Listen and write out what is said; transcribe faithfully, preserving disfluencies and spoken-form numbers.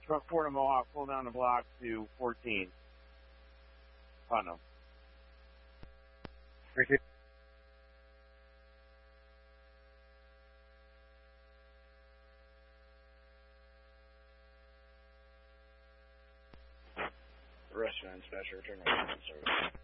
Truck four to Mohawk, pull down the block to fourteen. Putnam. Ricky. Restaurant dispatcher, return my service.